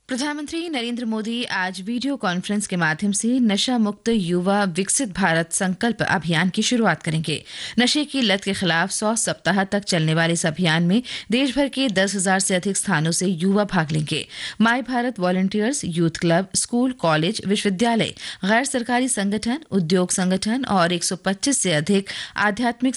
प्रधानमंत्री नरेंद्र मोदी आज video conference के माध्यम से नशा मुक्त युवा विकसित भारत संकल्प अभियान की शुरुआत करेंगे। नशे की लत के खिलाफ 100 सप्ताह तक चलने वाले इस अभियान में देश भर के 10,000 से अधिक स्थानों से युवा भाग लेंगे। माई Bharat volunteers, youth club, school, college, विश्वविद्यालय, गैर सरकारी संगठन, उद्योग संगठन और 125 से अधिक आध्यात्मिक